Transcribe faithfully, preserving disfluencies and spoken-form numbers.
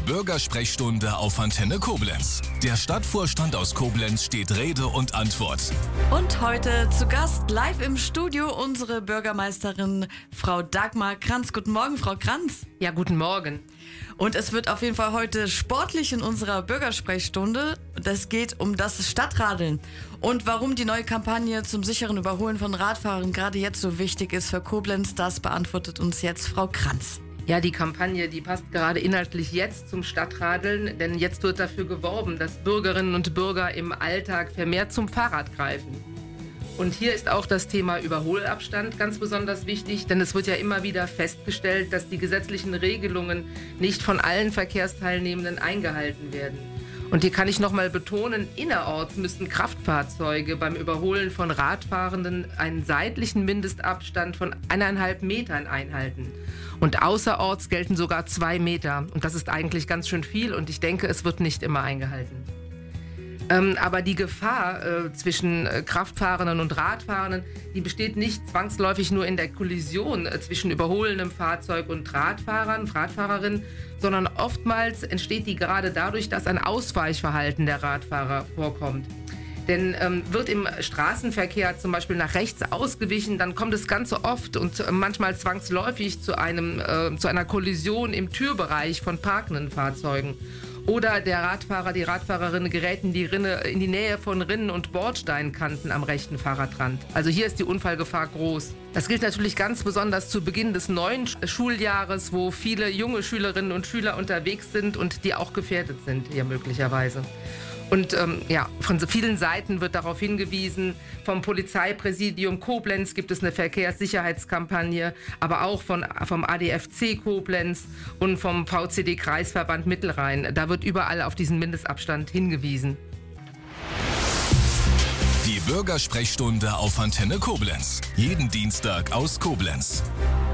Bürgersprechstunde auf Antenne Koblenz. Der Stadtvorstand aus Koblenz steht Rede und Antwort. Und heute zu Gast live im Studio unsere Bürgermeisterin Frau Dagmar Kranz. Guten Morgen, Frau Kranz. Ja, guten Morgen. Und es wird auf jeden Fall heute sportlich in unserer Bürgersprechstunde. Das geht um das Stadtradeln. Und warum die neue Kampagne zum sicheren Überholen von Radfahrern gerade jetzt so wichtig ist für Koblenz, das beantwortet uns jetzt Frau Kranz. Ja, die Kampagne, die passt gerade inhaltlich jetzt zum Stadtradeln, denn jetzt wird dafür geworben, dass Bürgerinnen und Bürger im Alltag vermehrt zum Fahrrad greifen. Und hier ist auch das Thema Überholabstand ganz besonders wichtig, denn es wird ja immer wieder festgestellt, dass die gesetzlichen Regelungen nicht von allen Verkehrsteilnehmenden eingehalten werden. Und hier kann ich nochmal betonen, innerorts müssen Kraftfahrzeuge beim Überholen von Radfahrenden einen seitlichen Mindestabstand von eineinhalb Metern einhalten. Und außerorts gelten sogar zwei Meter. Und das ist eigentlich ganz schön viel und ich denke, es wird nicht immer eingehalten. Ähm, aber die Gefahr äh, zwischen äh, Kraftfahrenden und Radfahrenden, die besteht nicht zwangsläufig nur in der Kollision äh, zwischen überholendem Fahrzeug und Radfahrern, Radfahrerinnen, sondern oftmals entsteht die gerade dadurch, dass ein Ausweichverhalten der Radfahrer vorkommt. Denn ähm, wird im Straßenverkehr zum Beispiel nach rechts ausgewichen, dann kommt es ganz so oft und äh, manchmal zwangsläufig zu, einem, äh, zu einer Kollision im Türbereich von parkenden Fahrzeugen. Oder der Radfahrer, die Radfahrerin gerät in die, Rinne, in die Nähe von Rinnen und Bordsteinkanten am rechten Fahrradrand. Also hier ist die Unfallgefahr groß. Das gilt natürlich ganz besonders zu Beginn des neuen Schuljahres, wo viele junge Schülerinnen und Schüler unterwegs sind und die auch gefährdet sind hier möglicherweise. Und ähm, ja, von so vielen Seiten wird darauf hingewiesen, vom Polizeipräsidium Koblenz gibt es eine Verkehrssicherheitskampagne, aber auch von, vom A D F C Koblenz und vom V C D-Kreisverband Mittelrhein. Da wird überall auf diesen Mindestabstand hingewiesen. Die Bürgersprechstunde auf Antenne Koblenz. Jeden Dienstag aus Koblenz.